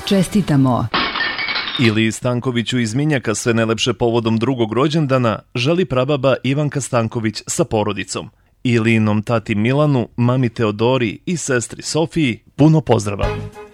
Čestitamo! Iliji Stankoviću iz Minjaka sve najlepše povodom drugog rođendana želi prababa Ivanka Stanković sa porodicom. Ilijinom tati Milanu, mami Teodori i sestri Sofiji puno pozdrava!